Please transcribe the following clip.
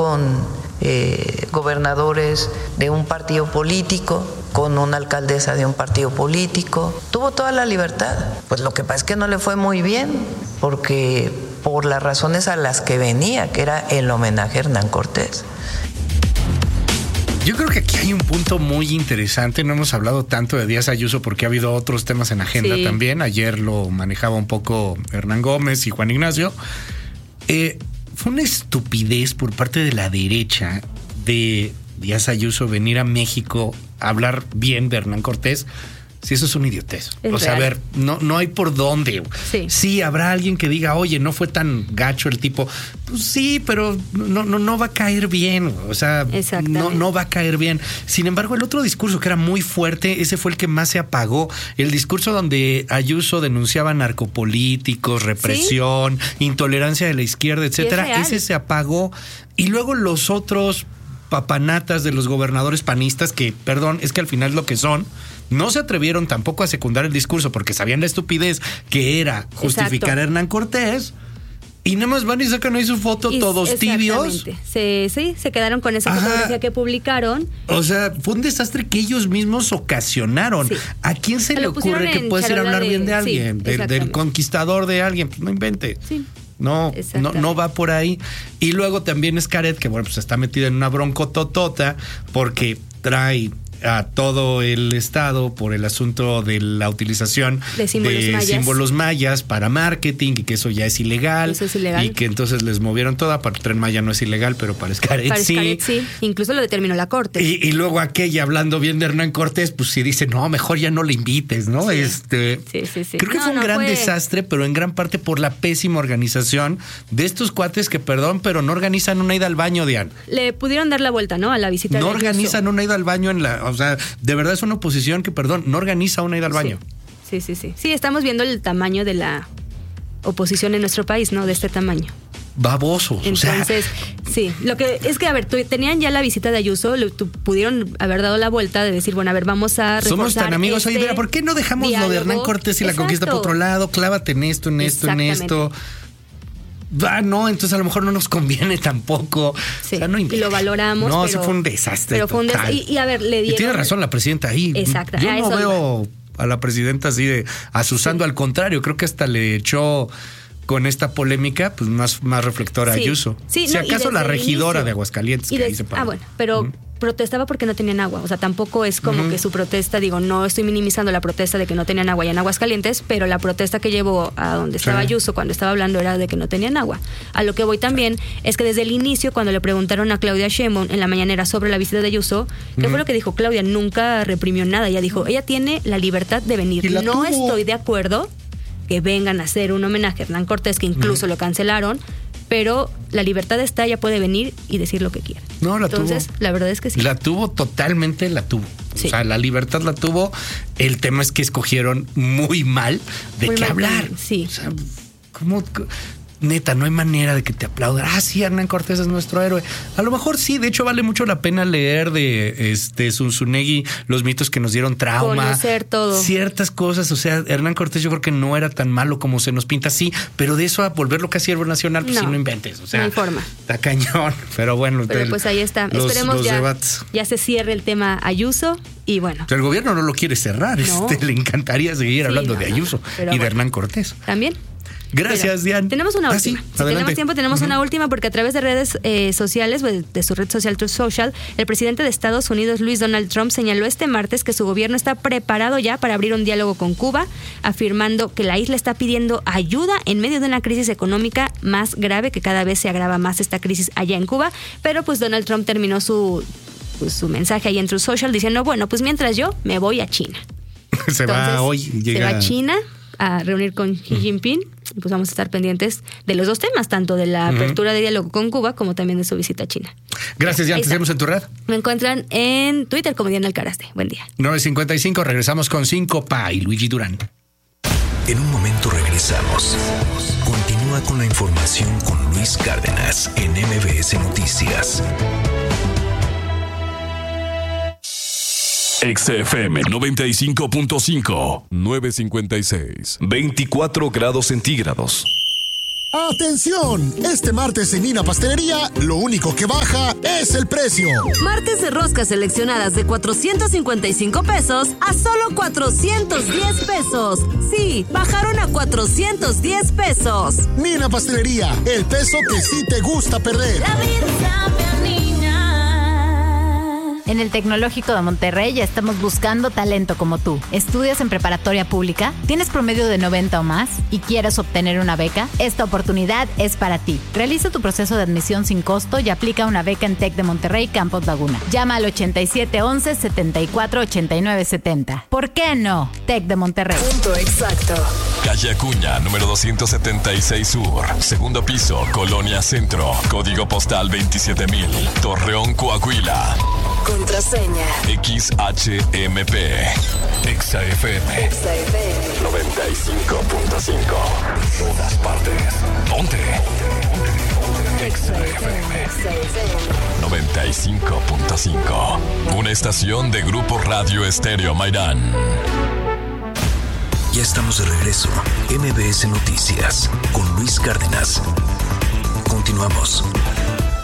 con gobernadores de un partido político, con una alcaldesa de un partido político. Tuvo toda la libertad. Pues lo que pasa es que no le fue muy bien, porque por las razones a las que venía, que era el homenaje a Hernán Cortés. Yo creo que aquí hay un punto muy interesante. No hemos hablado tanto de Díaz Ayuso porque ha habido otros temas en agenda también. Ayer lo manejaba un poco Hernán Gómez y Juan Ignacio. Fue una estupidez por parte de la derecha de Díaz Ayuso venir a México a hablar bien de Hernán Cortés. Sí, eso es una idiotez. O sea, a ver, no hay por dónde. Sí, habrá alguien que diga, oye, no fue tan gacho el tipo. Pues sí, pero no va a caer bien. O sea, no va a caer bien. Sin embargo, el otro discurso que era muy fuerte, ese fue el que más se apagó. El discurso donde Ayuso denunciaba narcopolíticos, represión, intolerancia de la izquierda, etcétera. Ese se apagó. Y luego los otros papanatas de los gobernadores panistas, que, perdón, es que al final lo que son, no se atrevieron tampoco a secundar el discurso porque sabían la estupidez que era justificar a Hernán Cortés. Y nada más van y sacan ahí su foto todos tibios. Se quedaron con esa fotografía que publicaron. O sea, fue un desastre que ellos mismos ocasionaron. ¿A quién se le ocurre que puedes ir a hablar bien de alguien? Del conquistador de alguien. Pues no invente. No va por ahí. Y luego también Xcaret, que bueno, pues está metida en una broncototota porque trae a todo el estado por el asunto de la utilización de símbolos mayas para marketing, y que eso ya es ilegal. Y que entonces les movieron toda. Para el Tren Maya no es ilegal, pero para Xcaret sí. Incluso lo determinó la Corte. Y luego aquella, hablando bien de Hernán Cortés, pues sí dice, no, mejor ya no le invites, ¿no? Creo que fue un gran desastre, pero en gran parte por la pésima organización de estos cuates que, perdón, pero no organizan una ida al baño, Diane. Le pudieron dar la vuelta, ¿no? A la visita. No organizan una ida al baño o sea, de verdad es una oposición que, perdón, no organiza una ida al baño. Sí, estamos viendo el tamaño de la oposición en nuestro país, ¿no? De este tamaño. Babosos. Entonces, lo que es que, a ver, tenían ya la visita de Ayuso, pudieron haber dado la vuelta de decir, bueno, a ver, vamos a reforzar. Somos tan amigos, oye, mira, ¿por qué no dejamos lo de Hernán Cortés y la conquista por otro lado? Clávate en esto, en esto. No, entonces a lo mejor no nos conviene tampoco. O sea, no inventes. Y lo valoramos. No, eso fue un desastre. Pero fue un desastre. Y a ver, le dieron. Y tiene razón la presidenta ahí. Exacto. Yo no veo a la presidenta así de asusando, al contrario, creo que hasta le echó con esta polémica, pues más reflector a Ayuso. Si acaso la regidora de Aguascalientes, que ahí se paró. Bueno, pero protestaba porque no tenían agua. O sea, tampoco es como que su protesta, no estoy minimizando la protesta de que no tenían agua allá en Aguascalientes, pero la protesta que llevó a donde estaba Ayuso cuando estaba hablando era de que no tenían agua. A lo que voy también es que desde el inicio, cuando le preguntaron a Claudia Sheinbaum en la mañanera sobre la visita de Ayuso, ¿qué fue lo que dijo? Claudia nunca reprimió nada. Ella dijo, ella tiene la libertad de venir. No estoy de acuerdo que vengan a hacer un homenaje a Hernán Cortés, que incluso lo cancelaron, pero la libertad está, ella puede venir y decir lo que quiera. Entonces, la verdad es que sí. La tuvo, totalmente la tuvo. O sea, la libertad la tuvo. El tema es que escogieron muy mal de qué hablar. O sea, ¿cómo? Neta, no hay manera de que te aplaudan. Sí, Hernán Cortés es nuestro héroe. A lo mejor sí, de hecho vale mucho la pena leer de Zunzunegui los mitos que nos dieron trauma. Conocer todo. Ciertas cosas, o sea, Hernán Cortés yo creo que no era tan malo como se nos pinta, sí, pero de eso a volverlo casi héroe nacional, pues no inventes. O sea, no hay forma. Está cañón, pero bueno. Pero pues ahí está. Esperemos ya se cierre el tema Ayuso y bueno. El gobierno no lo quiere cerrar, le encantaría seguir hablando de Ayuso y de Hernán Cortés. También. Gracias, Diane. Tenemos una última. Si tenemos tiempo, tenemos una última, porque a través de redes sociales, de su red social Truth Social, el presidente de Estados Unidos, Luis Donald Trump, señaló este martes que su gobierno está preparado ya para abrir un diálogo con Cuba, afirmando que la isla está pidiendo ayuda en medio de una crisis económica más grave, que cada vez se agrava más esta crisis allá en Cuba. Pero pues Donald Trump terminó su mensaje ahí en Truth Social diciendo, bueno, pues mientras yo me voy a China. Se va a China a reunir con Xi Jinping. Y pues vamos a estar pendientes de los dos temas, tanto de la apertura de diálogo con Cuba como también de su visita a China. Gracias, Diane. Te seguimos en tu red. Me encuentran en Twitter como Diana Alcarazde. Buen día. 9:55, regresamos con Síncopa y Luigi Durán. En un momento regresamos. Continúa con la información con Luis Cárdenas en MBS Noticias. XFM 95.5, 9:56. 24 grados centígrados. ¡Atención! Este martes en Nina Pastelería, lo único que baja es el precio. Martes de roscas seleccionadas de 455 pesos a solo 410 pesos. Sí, bajaron a 410 pesos. Nina Pastelería, el peso que sí te gusta perder. La vida cambia, niña. En el Tecnológico de Monterrey ya estamos buscando talento como tú. ¿Estudias en preparatoria pública? ¿Tienes promedio de 90 o más? ¿Y quieres obtener una beca? Esta oportunidad es para ti. Realiza tu proceso de admisión sin costo y aplica una beca en Tec de Monterrey Campus Laguna. Llama al 8711-748970. ¿Por qué no? Tec de Monterrey. Punto exacto. Calle Acuña, número 276 Sur. Segundo piso, Colonia Centro. Código postal 27000. Torreón, Coahuila. Contraseña. XHMP. XFM. 95.5. Todas partes. Ponte. XFM 95.5. Una estación de Grupo Radio Estéreo Mairán. Ya estamos de regreso. MBS Noticias con Luis Cárdenas. Continuamos.